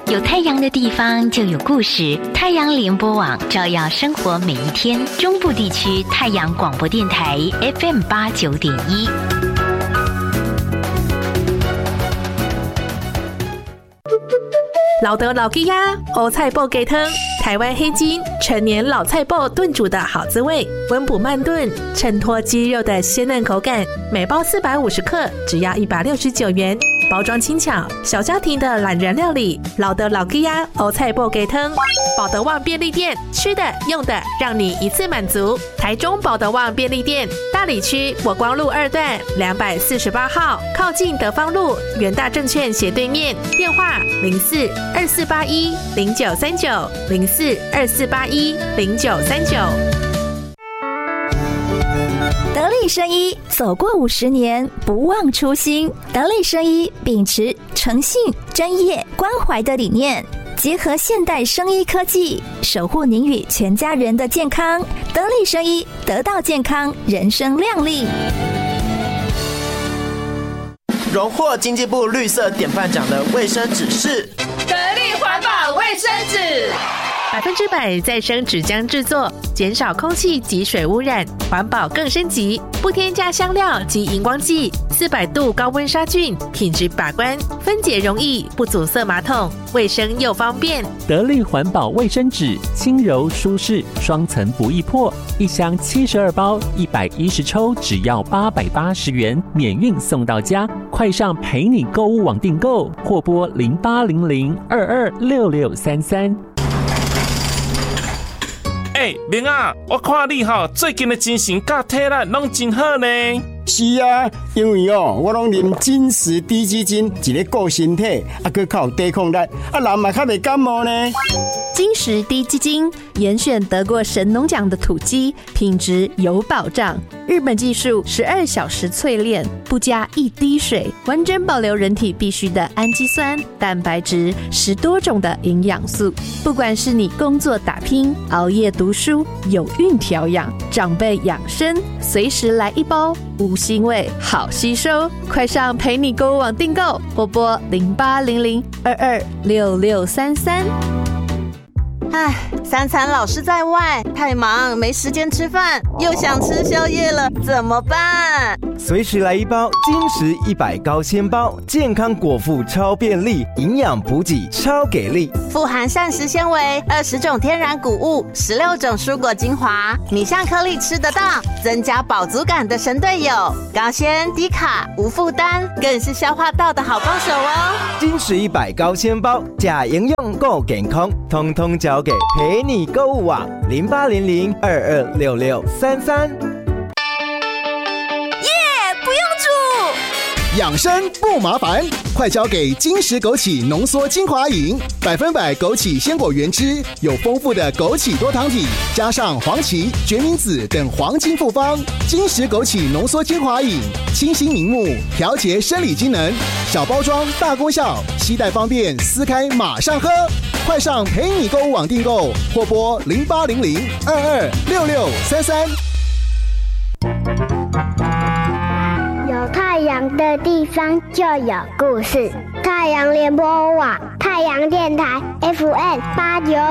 有太阳的地方就有故事，太阳联播网照耀生活每一天。中部地区太阳广播电台 FM89.1。 老德老吉呀，欧菜脯鸡汤，台湾黑金陈年老菜脯炖煮的好滋味，温补慢炖，衬托鸡肉的鲜嫩口感。每包450克，只要169元。包装轻巧，小家庭的懒人料理。老德老吉呀，欧菜脯鸡汤，保德旺便利店，吃的用的让你一次满足。台中保德旺便利店，大里区国光路2段248号，靠近德芳路元大证券斜对面。电话04-2481-0939，04-2481-0939。 得力生医走过50年，不忘初心。得力生医秉持诚信、专业、关怀的理念，结合现代生医科技，守护您与全家人的健康。得力生医，得到健康，人生亮丽。 荣获经济部绿色典范奖的卫生纸是得力环保卫生纸 ，100%再生纸浆制作，减少空气及水污染，环保更升级，不添加香料及荧光剂，400度高温杀菌，品质把关，分解容易，不阻塞马桶，卫生又方便。 得力环保卫生纸，轻柔舒适，双层不易破，一箱72包，110抽，只要880元，免运送到家。快上陪你购物网订购，或拨0800226633。 明啊，我看你最近的精神甲体力拢真好呢。 是啊，因为我拢啉金石低基金，一个顾身体，还靠有抵抗力，人嘛较袂感冒呢。 金石低基金严选得过神农奖的土鸡，品质有保障。日本技术12小时淬炼，不加一滴水，完整保留人体必需的氨基酸、蛋白质，10多种的营养素。不管是你工作打拼、熬夜读书、有孕调养、长辈养生，随时来一包，无腥味，好吸收。快上陪你购物网订购，或拨0800226633。 3餐老是在外，太忙没时间吃饭，又想吃宵夜了，怎么办？ 随时来一包金石100高纤包，健康果腹超便利，营养补给超给力， 富含膳食纤维、20种天然谷物、16种蔬果精华，你像颗粒吃得到，增加饱足感的神队友。高纤、低卡、无负担，更是消化道的好帮手哦。 金石100高纤包，假营养够健康，通通交给陪你购物网0800226633。 养生不麻烦，快交给金石枸杞浓缩精华饮，100%枸杞鲜果原汁，有丰富的枸杞多糖体，加上黄芪、决明子等黄金复方。金石枸杞浓缩精华饮，清新明目，调节生理机能，小包装大功效，携带方便，撕开马上喝。快上陪你购物网订购，或拨0800226633。 有太阳的地方就有故事。太阳联播网，太阳电台 FM89。